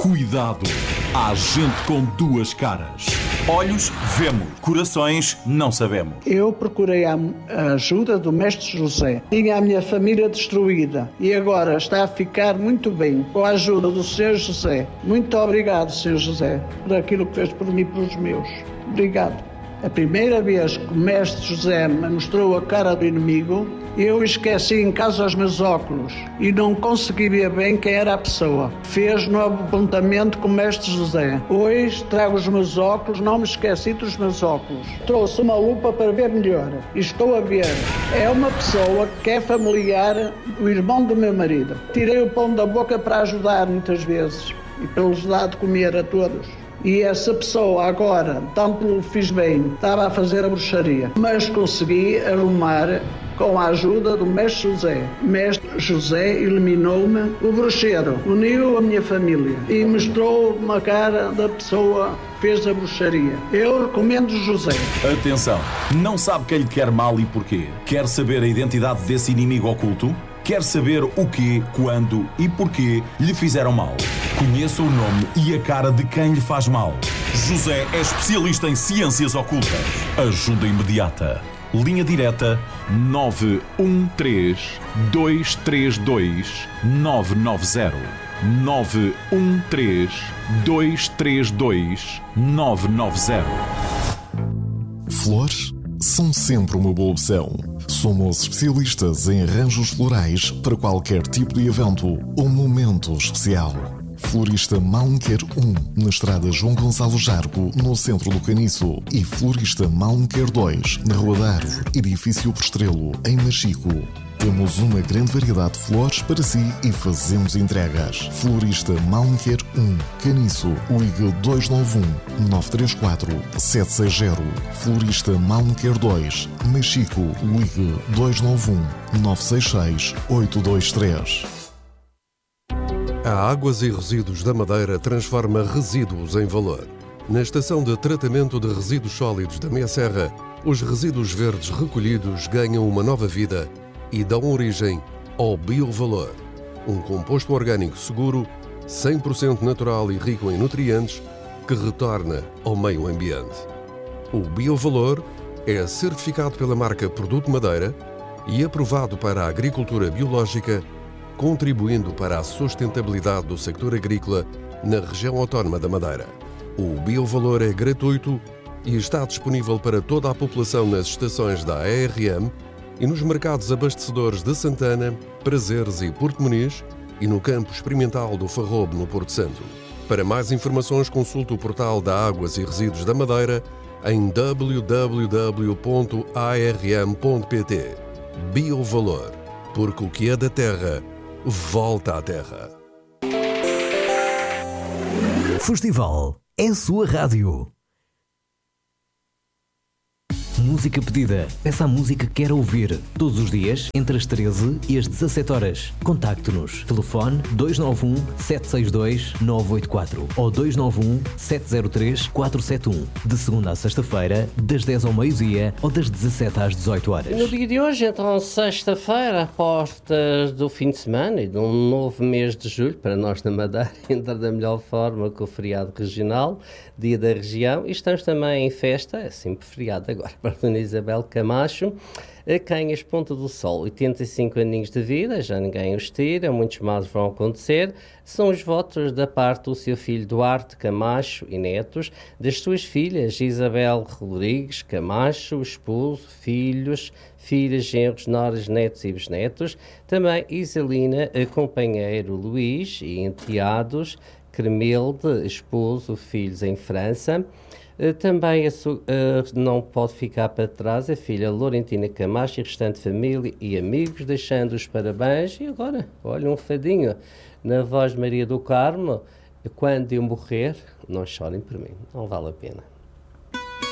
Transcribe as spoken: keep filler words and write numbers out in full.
Cuidado, há gente com duas caras. Olhos vemos, corações não sabemos. Eu procurei a ajuda do Mestre José. Tinha a minha família destruída e agora está a ficar muito bem com a ajuda do senhor José. Muito obrigado, senhor José, por aquilo que fez por mim e pelos meus. Obrigado. A primeira vez que o Mestre José me mostrou a cara do inimigo, eu esqueci em casa os meus óculos e não consegui ver bem quem era a pessoa. Fez no apontamento com o Mestre José. Hoje trago os meus óculos, não me esqueci dos meus óculos. Trouxe uma lupa para ver melhor e estou a ver. É uma pessoa que é familiar do irmão do meu marido. Tirei o pão da boca para ajudar muitas vezes e para lhes dar de comer a todos. E essa pessoa agora, tanto lhe fiz bem, estava a fazer a bruxaria, mas consegui arrumar com a ajuda do Mestre José. Mestre José eliminou-me o bruxeiro, uniu a minha família e mostrou uma cara da pessoa que fez a bruxaria. Eu recomendo José. Atenção, não sabe quem lhe quer mal e porquê? Quer saber a identidade desse inimigo oculto? Quer saber o quê, quando e porquê lhe fizeram mal? Conheça o nome e a cara de quem lhe faz mal. José é especialista em ciências ocultas. Ajuda imediata. Linha direta nove um três, dois três dois, nove nove zero. nove um três, dois três dois, nove nove zero. Flores são sempre uma boa opção. Somos especialistas em arranjos florais para qualquer tipo de evento ou momento especial. Florista Malmequer um, na estrada João Gonçalo Jargo, no centro do Caniço. E Florista Malmequer dois, na Rua da Árvore, edifício Prestrelo, em Machico. Temos uma grande variedade de flores para si e fazemos entregas. Florista Malmequer um, Caniço, ligue dois nove um, nove três quatro, sete seis zero. Florista Malmequer dois, Machico, ligue dois nove um, nove seis seis, oito dois três. A Águas e Resíduos da Madeira transforma resíduos em valor. Na estação de tratamento de resíduos sólidos da Meia Serra, os resíduos verdes recolhidos ganham uma nova vida e dão origem ao Biovalor, um composto orgânico seguro, cem por cento natural e rico em nutrientes, que retorna ao meio ambiente. O Biovalor é certificado pela marca Produto Madeira e aprovado para a agricultura biológica, contribuindo para a sustentabilidade do sector agrícola na região autónoma da Madeira. O Biovalor é gratuito e está disponível para toda a população nas estações da A R M e nos mercados abastecedores de Santana, Prazeres e Porto Muniz e no campo experimental do Farrobo, no Porto Santo. Para mais informações, consulte o portal da Águas e Resíduos da Madeira em w w w ponto a r m ponto p t. Biovalor, porque o que é da terra volta à terra. Festival é a sua rádio. Música pedida. Peça a música que quer ouvir. Todos os dias, entre as treze e as dezassete horas. Contacte-nos. Telefone dois nove um, sete seis dois, nove oito quatro ou dois nove um, sete zero três, quatro sete um. De segunda a sexta-feira, das dez ao meio-dia ou das dezassete às dezoito horas. No dia de hoje, então, sexta-feira, a portas do fim de semana e de um novo mês de julho, para nós na Madeira, entra da melhor forma com o feriado regional, dia da região, e estamos também em festa, é sempre feriado agora, para a Dona Isabel Camacho, a Canhas Ponta do Sol, oitenta e cinco aninhos de vida, já ninguém os tira, muitos mais vão acontecer, são os votos da parte do seu filho Duarte Camacho e netos, das suas filhas Isabel Rodrigues Camacho, esposo, filhos, filhas, genros, noras, netos e bisnetos, também Isalina, companheiro Luís e enteados, Cremelde, esposo, filhos em França. Uh, também a su- uh, não pode ficar para trás a filha Laurentina Camacho e restante família e amigos, deixando os parabéns. E agora, olha, um fadinho na voz de Maria do Carmo: quando eu morrer, não chorem por mim, não vale a pena.